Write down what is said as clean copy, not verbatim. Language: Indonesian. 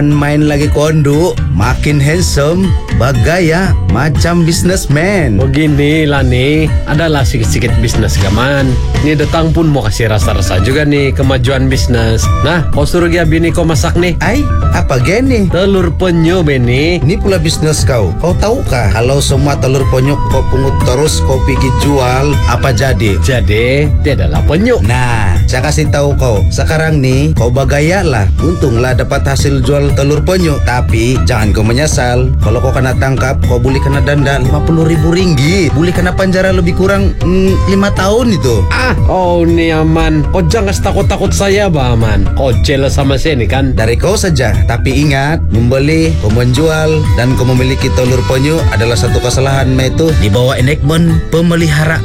bukan main lagi kondo, makin handsome, bergaya macam businessman. Begini lah nih, adalah sedikit-sedikit bisnis gaman. Ini datang pun mau kasih rasa-rasa juga nih kemajuan bisnis. Nah, kau suruh dia bini kau masak nih. Ai, apa gini? Telur penyu bini. Ini pula bisnis kau. Kau tahukah kalau semua telur penyu kau pungut terus kau pergi jual, apa jadi? Jadi, dia adalah penyu. Nah, saya kasih tahu kau. Sekarang nih, kau bergaya lah. Untunglah dapat hasil jual telur penyu. Tapi jangan kau menyesal. Kalau kau kena tangkap, kau boleh kena denda 50.000 ringgit. Boleh kena penjara lebih kurang 5 tahun itu. Oh ini aman. Kau jangan takut-takut saya bah aman. Kau jelas sama saya nih kan. Dari kau saja. Tapi ingat, membeli, kau menjual, dan kau memiliki telur penyu adalah satu kesalahan itu di bawah enakmen pemeliharaan.